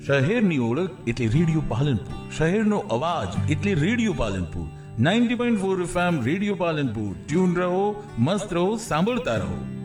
શહેરની ઓળખ એટલે રેડિયો પાલનપુર, શહેરનો અવાજ એટલે radio Palanpur. 90.4 FM radio Palanpur. Tune રહો, મસ્ત રહો, સાંભળતા રહો.